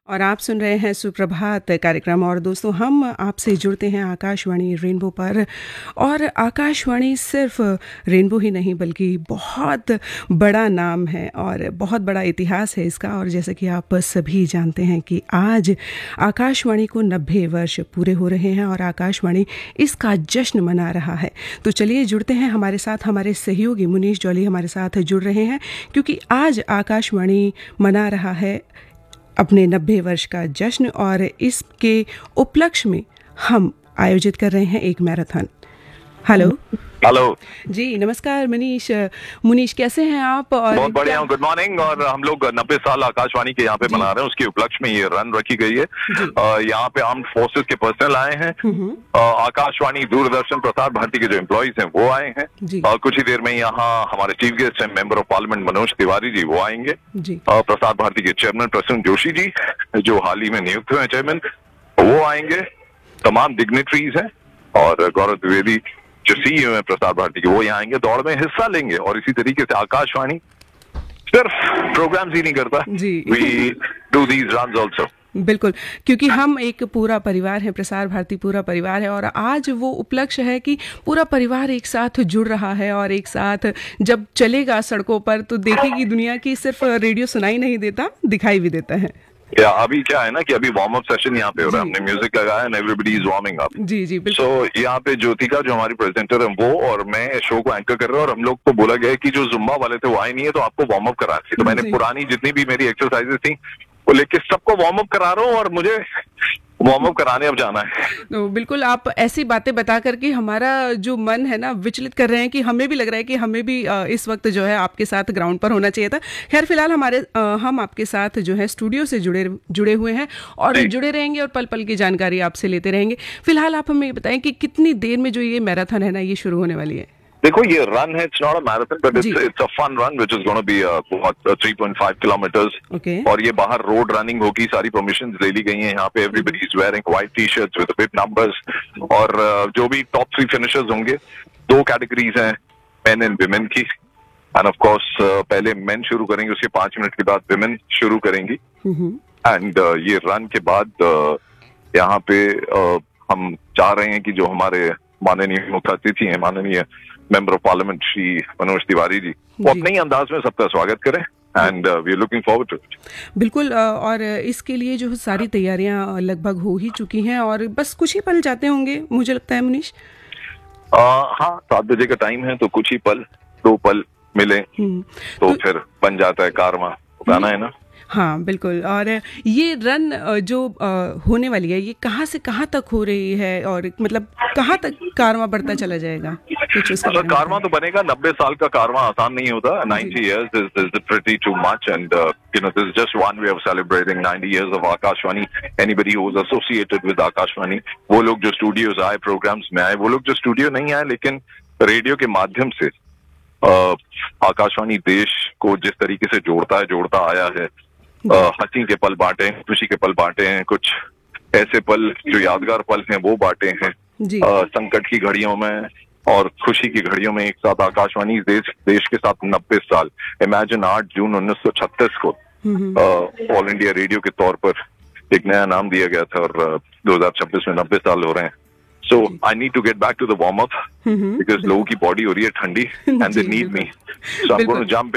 और आप सुन रहे हैं सुप्रभात कार्यक्रम। और दोस्तों, हम आपसे जुड़ते हैं आकाशवाणी रेनबो पर। और आकाशवाणी सिर्फ रेनबो ही नहीं बल्कि बहुत बड़ा नाम है और बहुत बड़ा इतिहास है इसका। और जैसे कि आप सभी जानते हैं कि आज आकाशवाणी को 90 वर्ष पूरे हो रहे हैं और आकाशवाणी इसका जश्न मना रहा है। तो चलिए जुड़ते हैं हमारे साथ। हमारे सहयोगी मुनीश जौली हमारे साथ जुड़ रहे हैं क्योंकि आज आकाशवाणी मना रहा है अपने 90 वर्ष का जश्न और इसके उपलक्ष्य में हम आयोजित कर रहे हैं एक मैराथन। हेलो जी, नमस्कार मुनीश कैसे हैं आप? और बहुत बढ़िया हूँ, गुड मॉर्निंग। और हम लोग 90 साल आकाशवाणी के यहाँ पे मना रहे हैं, उसके उपलक्ष्य में ये रन रखी गई है। यहाँ पे आर्म्ड फोर्सेस के पर्सनल आए हैं, आकाशवाणी दूरदर्शन प्रसार भारती के जो एम्प्लॉइज हैं वो आए हैं। और कुछ ही देर में यहाँ हमारे चीफ गेस्ट हैं member of parliament Manoj Tiwari ji, वो आएंगे। प्रसार भारती के चेयरमैन प्रसून जोशी जी जो हाल ही में नियुक्त हुए हैं चेयरमैन, वो आएंगे। तमाम डिग्नेटरीज हैं और गौरव द्विवेदी जो सीईओ है प्रसार भारती के, वो यहाँ आएंगे, दौड़ में हिस्सा लेंगे। और इसी तरीके से आकाशवाणी सिर्फ प्रोग्राम्स ही नहीं करता, we do these runs also. बिल्कुल, क्योंकि हम एक पूरा परिवार है, प्रसार भारती पूरा परिवार है। और आज वो उपलक्ष्य है कि पूरा परिवार एक साथ जुड़ रहा है और एक साथ जब चलेगा सड़कों पर तो देखेगी दुनिया की सिर्फ रेडियो सुनाई नहीं देता, दिखाई भी देता है। या अभी क्या है ना कि अभी वार्म अप सेशन यहाँ पे हो रहा है, हमने म्यूजिक लगाया and everybody is warming up. जी सो यहाँ पे ज्योतिका जो हमारी प्रेजेंटर है वो और मैं शो को एंकर कर रहे हैं और हम लोग को बोला गया है कि जो जुम्बा वाले थे वो आए नहीं है तो आपको वार्म अप करानी थी। तो मैंने पुरानी जितनी भी मेरी एक्सरसाइजेस थी वो लेके सबको वार्म अप करा रहा हूँ और मुझे वार्म अप कराने अब जाना है। तो बिल्कुल आप ऐसी बातें बता करके हमारा जो मन है ना विचलित कर रहे हैं कि हमें भी लग रहा है कि हमें भी इस वक्त जो है आपके साथ ग्राउंड पर होना चाहिए था। खैर फिलहाल हम आपके साथ जो है स्टूडियो से जुड़े हुए हैं और जुड़े रहेंगे और पल पल की जानकारी आपसे लेते रहेंगे। फिलहाल आप हमें बताएं कि कितनी देर में जो ये मैराथन है ना ये शुरू होने वाली है? देखो ये रन है, it's not a marathon but it's a fun run which is gonna be 3.5 kilometres. और ये बाहर रोड रनिंग होगी, सारी परमिशंस ले ली गई हैं। यहाँ पे everybody is wearing white T-shirts with big numbers. और जो भी टॉप 3 फिनिशर्स होंगे, 2 कैटेगरीज हैं, मेन एंड विमेन की। एंड ऑफ कोर्स पहले मेन शुरू करेंगे, उसके 5 मिनट के बाद विमेन शुरू करेंगी। एंड ये रन के बाद यहाँ पे हम चाह रहे हैं कि जो हमारे माननीय मुख्य अतिथि हैं, माननीय member of parliament Shri Manoj Tiwari ji, वो अपने ही अंदाज में सबका स्वागत करें and we are looking forward to it. बिल्कुल, और इसके लिए जो सारी तैयारियां लगभग हो ही चुकी हैं और बस कुछ ही पल जाते होंगे मुझे लगता है मुनीश। हाँ, 7 बजे का टाइम है तो कुछ ही पल, 2 पल मिले तो फिर बन जाता है कारवां, गाना है ना। हाँ बिल्कुल। और ये रन जो होने वाली है ये कहाँ से कहाँ तक हो रही है और मतलब कहाँ तक कारवां बढ़ता चला जाएगा? कारवां तो बनेगा, 90 साल का कारवां आसान नहीं होता। 90 years is pretty too much and this is just one way of celebrating 90 years of Akashvani. Anybody who is associated with Akashvani, वो लोग जो स्टूडियोज आए, प्रोग्राम्स में आए, वो लोग जो स्टूडियो नहीं आए लेकिन रेडियो के माध्यम से आकाशवाणी देश को जिस तरीके से जोड़ता आया है, हंसी के पल बांटे हैं, खुशी के पल बांटे हैं, कुछ ऐसे पल जो यादगार पल हैं वो बांटे हैं। संकट की घड़ियों में और खुशी की घड़ियों में एक साथ आकाशवाणी देश के साथ 90 साल। इमेजिन 8 जून 1936 को ऑल इंडिया रेडियो के तौर पर एक नया नाम दिया गया था और 2026 में 90 साल हो रहे हैं। So I need to get back to the warm up because लोगों की बॉडी हो रही है ठंडी and they need me. So I'm going to jump